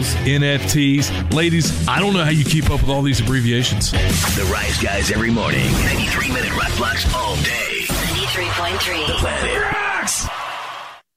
cryptos, NFTs. Ladies, I don't know how you keep up with all these abbreviations. The Rise Guys every morning. 93-minute rock blocks all day. 93.3. The Planet.